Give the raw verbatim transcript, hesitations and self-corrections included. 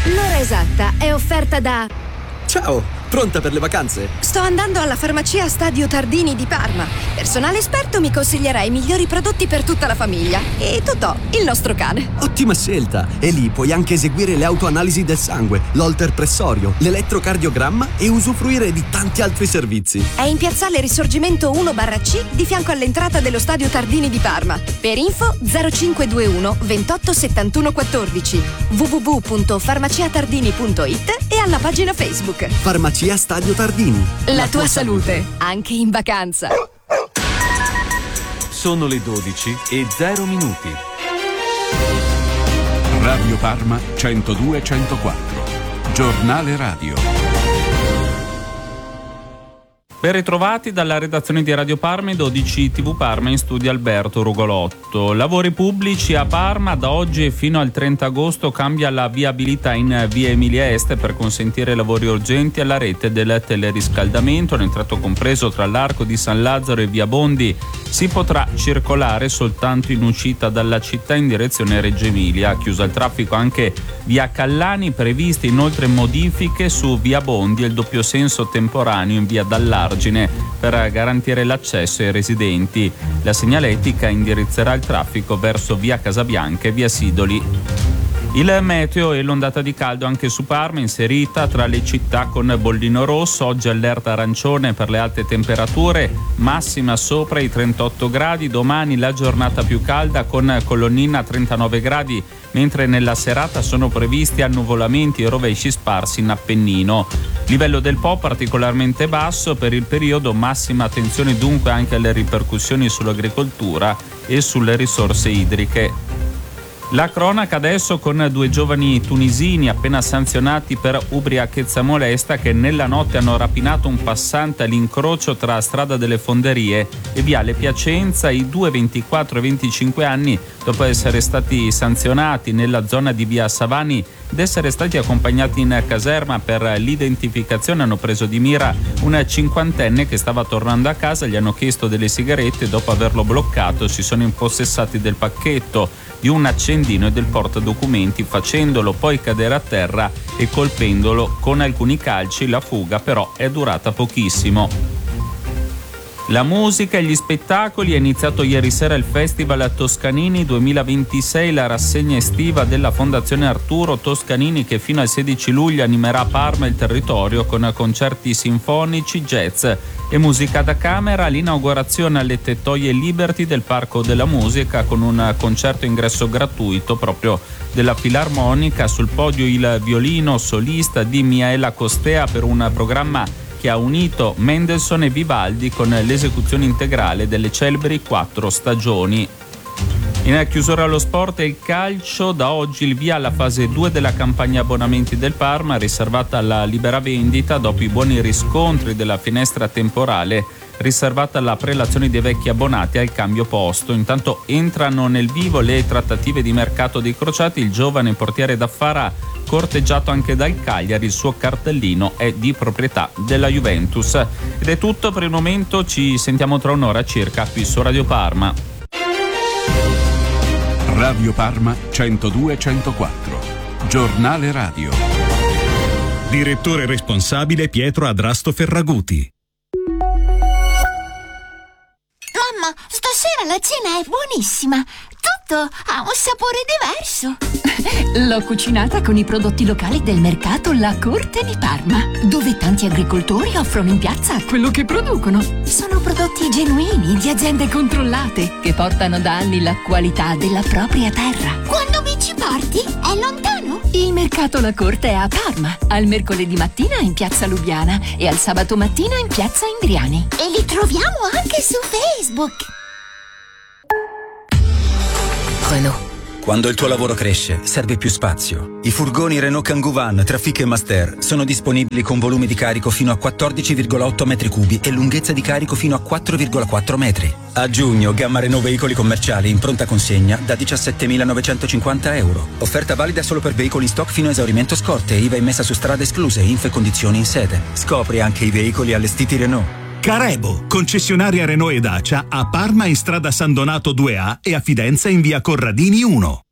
L'ora esatta è offerta da... Ciao, pronta per le vacanze? Sto andando alla farmacia Stadio Tardini di Parma. Personale esperto mi consiglierà i migliori prodotti per tutta la famiglia. E Totò, il nostro cane. Ottima scelta! E lì puoi anche eseguire le autoanalisi del sangue, l'holter pressorio, l'elettrocardiogramma e usufruire di tanti altri servizi. È in piazzale Risorgimento uno barra C di fianco all'entrata dello Stadio Tardini di Parma. Per info zero cinque due uno ventotto settantuno quattordici, w w w punto farmaciatardini punto it e alla pagina Facebook. Farmacia Stadio Tardini. La, La tua, tua salute, salute, anche in vacanza. Sono le dodici e zero minuti. Radio Parma centodue centoquattro. Giornale radio. Ben ritrovati dalla redazione di Radio Parma e dodici tivù Parma, in studio Alberto Rugolotto. Lavori pubblici a Parma. Da oggi e fino al trenta agosto cambia la viabilità in via Emilia Est per consentire lavori urgenti alla rete del teleriscaldamento. Nel tratto compreso tra l'Arco di San Lazzaro e via Bondi si potrà circolare soltanto in uscita dalla città in direzione Reggio Emilia. Chiuso il traffico anche via Callani, previste inoltre modifiche su via Bondi e il doppio senso temporaneo in via Dall'Arco per garantire l'accesso ai residenti. La segnaletica indirizzerà il traffico verso via Casabianca e via Sidoli. Il meteo e l'ondata di caldo anche su Parma, inserita tra le città con bollino rosso. Oggi allerta arancione per le alte temperature, massima sopra i trentotto gradi. Domani la giornata più calda con colonnina a trentanove gradi, mentre nella serata sono previsti annuvolamenti e rovesci sparsi in Appennino. Livello del Po particolarmente basso per il periodo, massima attenzione dunque anche alle ripercussioni sull'agricoltura e sulle risorse idriche. La cronaca adesso con due giovani tunisini appena sanzionati per ubriachezza molesta che nella notte hanno rapinato un passante all'incrocio tra Strada delle Fonderie e Viale Piacenza. I due, ventiquattro e venticinque anni, dopo essere stati sanzionati nella zona di via Savani ed essere stati accompagnati in caserma per l'identificazione, hanno preso di mira un cinquantenne che stava tornando a casa. Gli hanno chiesto delle sigarette e dopo averlo bloccato si sono impossessati del pacchetto, di un accendino e del portadocumenti, facendolo poi cadere a terra e colpendolo con alcuni calci. La fuga però è durata pochissimo. La musica e gli spettacoli. È iniziato ieri sera il Festival Toscanini duemilaventisei, la rassegna estiva della Fondazione Arturo Toscanini che fino al sedici luglio animerà Parma e il territorio con concerti sinfonici, jazz e musica da camera. L'inaugurazione alle Tettoie Liberty del Parco della Musica con un concerto ingresso gratuito proprio della Filarmonica. Sul podio il violino solista di Miaela Costea per un programma che ha unito Mendelssohn e Vivaldi con l'esecuzione integrale delle celebri quattro stagioni. In chiusura allo sport e il calcio, da oggi il via alla fase due della campagna abbonamenti del Parma, riservata alla libera vendita dopo i buoni riscontri della finestra temporale riservata alla prelazione dei vecchi abbonati al cambio posto. Intanto entrano nel vivo le trattative di mercato dei crociati. Il giovane portiere d'Affara, corteggiato anche dal Cagliari, il suo cartellino è di proprietà della Juventus. Ed è tutto per il momento, ci sentiamo tra un'ora circa qui su Radio Parma. Radio Parma centodue centoquattro. Giornale radio. Direttore responsabile Pietro Adrasto Ferraguti. Mamma, stasera la cena è buonissima. Tutto ha un sapore diverso. L'ho cucinata con i prodotti locali del mercato La Corte di Parma, dove tanti agricoltori offrono in piazza quello che producono. Sono prodotti genuini di aziende controllate che portano da anni la qualità della propria terra. Quando mi ci porti? È lontano? Il mercato La Corte è a Parma, al mercoledì mattina in piazza Lubiana e al sabato mattina in piazza Indriani. E li troviamo anche su Facebook. Renault. Quando il tuo lavoro cresce, serve più spazio. I furgoni Renault Kangoo Van, Trafic e Master sono disponibili con volumi di carico fino a quattordici virgola otto metri cubi e lunghezza di carico fino a quattro virgola quattro metri. A giugno, gamma Renault veicoli commerciali in pronta consegna da diciassettemilanovecentocinquanta euro. Offerta valida solo per veicoli in stock fino a esaurimento scorte, I V A immessa su strade escluse, info e condizioni in sede. Scopri anche i veicoli allestiti Renault. Carebo, concessionaria Renault e Dacia a Parma in strada San Donato due A e a Fidenza in via Corradini uno.